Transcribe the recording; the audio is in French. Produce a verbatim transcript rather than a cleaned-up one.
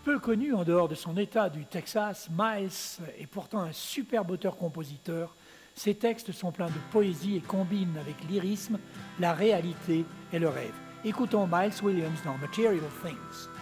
Peu connu en dehors de son état du Texas, Miles est pourtant un superbe auteur-compositeur. Ses textes sont pleins de poésie et combinent avec lyrisme la réalité et le rêve. Écoutons Miles Williams dans Material Things.